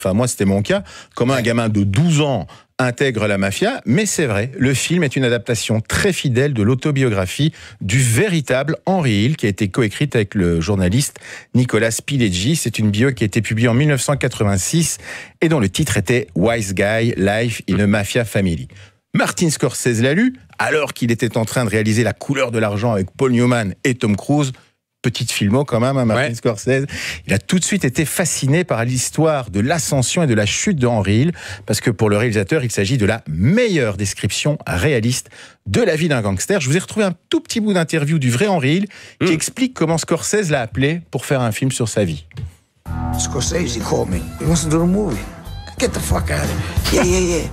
enfin moi c'était mon cas, comment un gamin de 12 ans intègre la mafia, mais c'est vrai, le film est une adaptation très fidèle de l'autobiographie du véritable Henry Hill, qui a été coécrite avec le journaliste Nicolas Pileggi. C'est une bio qui a été publiée en 1986 et dont le titre était Wise Guy, Life in a Mafia Family. Martin Scorsese l'a lu, alors qu'il était en train de réaliser La couleur de l'argent avec Paul Newman et Tom Cruise. Petite filmo quand même, hein, Martin Scorsese. Il a tout de suite été fasciné par l'histoire de l'ascension et de la chute de Henry Hill, parce que pour le réalisateur, il s'agit de la meilleure description réaliste de la vie d'un gangster. Je vous ai retrouvé un tout petit bout d'interview du vrai Henry Hill qui explique comment Scorsese l'a appelé pour faire un film sur sa vie. Scorsese called me. He wants to do a movie. Get the fuck out of here. Yeah.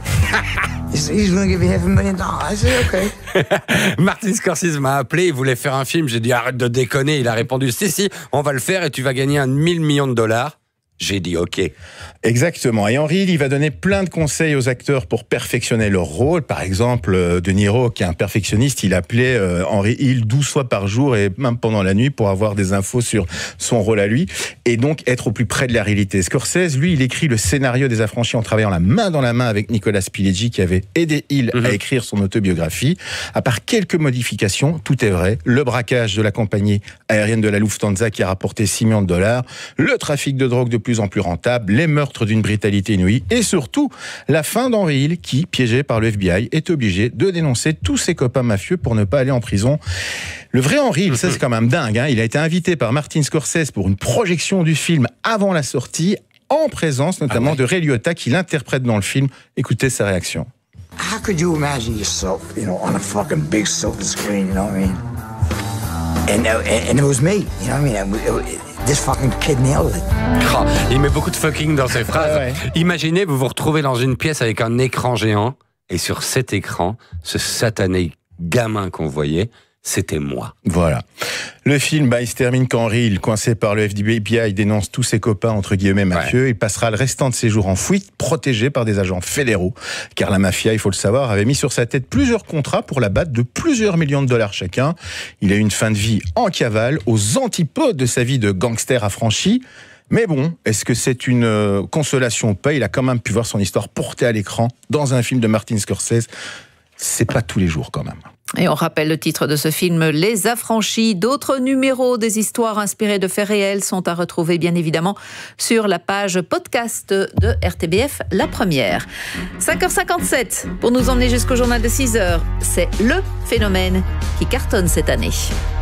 He's gonna give you $500,000. I said, okay. Martin Scorsese m'a appelé, il voulait faire un film. J'ai dit, arrête de déconner. Il a répondu, si, on va le faire et tu vas gagner 1 000 millions de dollars. J'ai dit OK. Exactement. Et Henry Hill, il va donner plein de conseils aux acteurs pour perfectionner leur rôle. Par exemple, De Niro, qui est un perfectionniste, il appelait Henry Hill 12 fois par jour et même pendant la nuit pour avoir des infos sur son rôle à lui et donc être au plus près de la réalité. Scorsese, lui, il écrit le scénario des Affranchis en travaillant la main dans la main avec Nicolas Pileggi qui avait aidé Hill à écrire son autobiographie. À part quelques modifications, tout est vrai. Le braquage de la compagnie aérienne de la Lufthansa qui a rapporté $6 millions, le trafic de drogue de plus en plus rentable, les meurtres d'une brutalité inouïe et surtout la fin d'Henry Hill qui, piégé par le FBI, est obligé de dénoncer tous ses copains mafieux pour ne pas aller en prison. Le vrai Henry Hill, ça c'est quand même dingue, hein. Il a été invité par Martin Scorsese pour une projection du film avant la sortie, en présence notamment de Ray Liotta qui l'interprète dans le film. Écoutez sa réaction. How could you imagine yourself, on a fucking big silver screen, you know what I mean? And it was me, you know what I mean? This fucking kid nailed it. Oh, il met beaucoup de fucking dans ses phrases. Ouais. Imaginez, vous vous retrouvez dans une pièce avec un écran géant et sur cet écran, ce satané gamin qu'on voyait, c'était moi. Voilà. Le film, il se termine quand Henry Hill, coincé par le FBI, dénonce tous ses copains, entre guillemets, mafieux. Ouais. Il passera le restant de ses jours en fuite, protégé par des agents fédéraux. Car la mafia, il faut le savoir, avait mis sur sa tête plusieurs contrats pour l'abattre de plusieurs millions de dollars chacun. Il a eu une fin de vie en cavale, aux antipodes de sa vie de gangster affranchi. Mais bon, est-ce que c'est une consolation ou pas? Il a quand même pu voir son histoire portée à l'écran dans un film de Martin Scorsese. C'est pas tous les jours quand même. Et on rappelle le titre de ce film, Les Affranchis. D'autres numéros des histoires inspirées de faits réels sont à retrouver bien évidemment sur la page podcast de RTBF La Première. 5h57 pour nous emmener jusqu'au journal de 6h. C'est le phénomène qui cartonne cette année.